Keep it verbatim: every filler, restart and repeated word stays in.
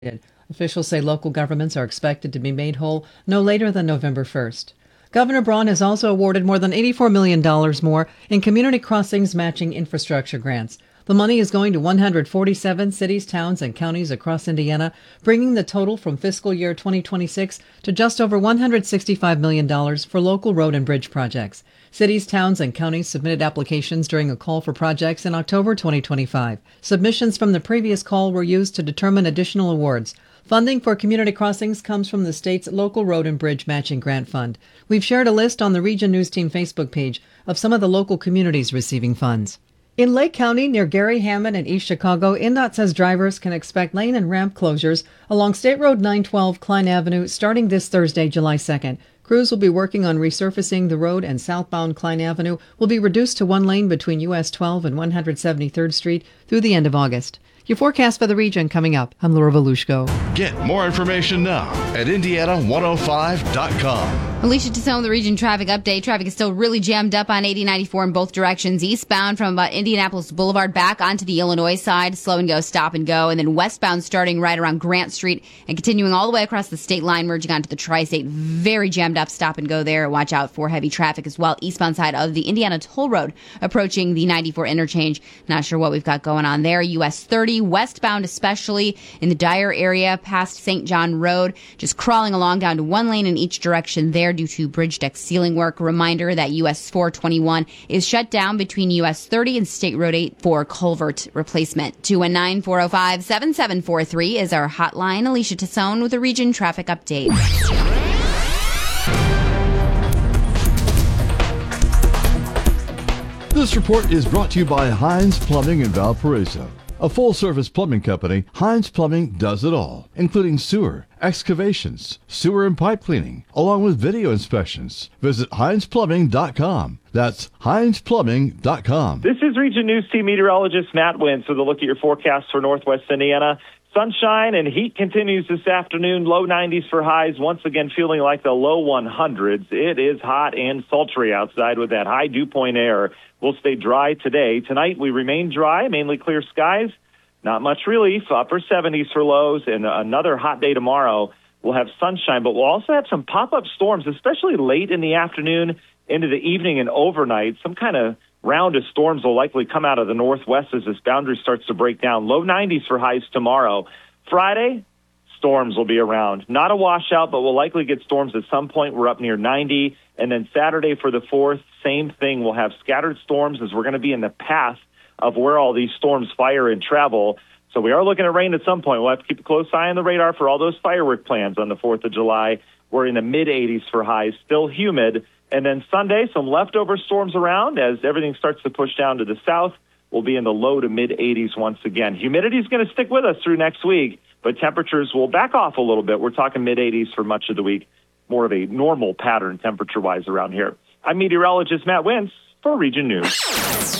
Officials say local governments are expected to be made whole no later than November first. Governor Braun has also awarded more than eighty-four million dollars more in Community Crossings matching infrastructure grants. The money is going to one hundred forty-seven cities, towns, and counties across Indiana, bringing the total from fiscal year twenty twenty-six to just over one hundred sixty-five million dollars for local road and bridge projects. Cities, towns, and counties submitted applications during a call for projects in October twenty twenty-five. Submissions from the previous call were used to determine additional awards. Funding for Community Crossings comes from the state's local road and bridge matching grant fund. We've shared a list on the Region News Team Facebook page of some of the local communities receiving funds. In Lake County, near Gary Hammond and East Chicago, N D O T says drivers can expect lane and ramp closures along State Road nine twelve Klein Avenue starting this Thursday, July second. Crews will be working on resurfacing the road, and southbound Klein Avenue will be reduced to one lane between U S twelve and one hundred seventy-third Street through the end of August. Your forecast for the region coming up. I'm Laura Volushko. Get more information now at Indiana one oh five dot com. Alicia Tassone, the region traffic update. Traffic is still really jammed up on eighty ninety-four in both directions. Eastbound from about Indianapolis Boulevard back onto the Illinois side. Slow and go, stop and go. And then westbound starting right around Grant Street and continuing all the way across the state line, merging onto the Tri-State. Very jammed up. Stop and go there. Watch out for heavy traffic as well. Eastbound side of the Indiana Toll Road approaching the ninety-four interchange. Not sure what we've got going on there. U S thirty westbound, especially in the Dyer area past Saint John Road. Just crawling along down to one lane in each direction there due to bridge deck sealing work. Reminder that U S four twenty-one is shut down between U S thirty and State Road eight for culvert replacement. two one nine, four oh five, seven seven four three is our hotline. Alicia Tassone with a region traffic update. This report is brought to you by Hines Plumbing in Valparaiso. A full-service plumbing company, Hines Plumbing does it all, including sewer, excavations, sewer and pipe cleaning, along with video inspections. Visit Hines Plumbing dot com. That's Hines Plumbing dot com. This is Region News Team meteorologist Matt Wintz with a look at your forecast for Northwest Indiana. Sunshine and heat continues this afternoon. Low nineties for highs. Once again, feeling like the low hundreds. It is hot and sultry outside with that high dew point air. We'll stay dry today. Tonight, we remain dry, mainly clear skies. Not much relief. Upper seventies for lows, and another hot day tomorrow. We'll have sunshine, but we'll also have some pop-up storms, especially late in the afternoon, into the evening and overnight. Some kind of round of storms will likely come out of the northwest as this boundary starts to break down. Low nineties for highs tomorrow. Friday, storms will be around. Not a washout, but we'll likely get storms at some point. We're up near ninety. And then Saturday for the fourth, same thing. We'll have scattered storms as we're going to be in the path of where all these storms fire and travel. So we are looking at rain at some point. We'll have to keep a close eye on the radar for all those firework plans on the fourth of July. We're in the mid-eighties for highs, still humid. And then Sunday, some leftover storms around as everything starts to push down to the south. We'll be in the low to mid-eighties once again. Humidity is going to stick with us through next week, but temperatures will back off a little bit. We're talking mid-eighties for much of the week, more of a normal pattern temperature-wise around here. I'm meteorologist Matt Wintz for Region News.